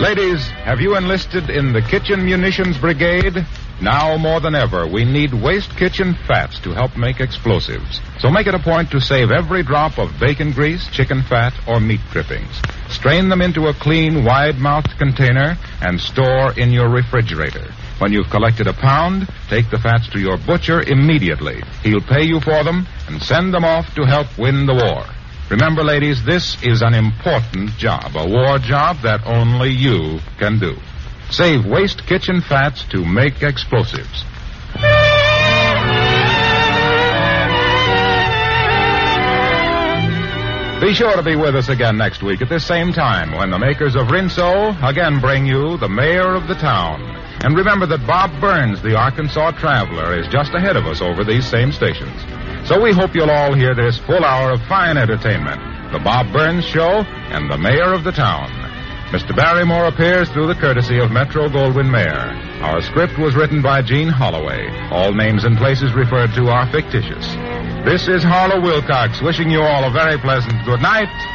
Ladies, have you enlisted in the Kitchen Munitions Brigade? Now more than ever, we need waste kitchen fats to help make explosives. So make it a point to save every drop of bacon grease, chicken fat, or meat drippings. Strain them into a clean, wide-mouthed container and store in your refrigerator. When you've collected a pound, take the fats to your butcher immediately. He'll pay you for them and send them off to help win the war. Remember, ladies, this is an important job, a war job that only you can do. Save waste kitchen fats to make explosives. Be sure to be with us again next week at this same time when the makers of Rinso again bring you the mayor of the town. And remember that Bob Burns, the Arkansas Traveler, is just ahead of us over these same stations. So we hope you'll all hear this full hour of fine entertainment, the Bob Burns Show and the mayor of the town. Mr. Barrymore appears through the courtesy of Metro-Goldwyn-Mayer. Our script was written by Gene Holloway. All names and places referred to are fictitious. This is Harlow Wilcox wishing you all a very pleasant good night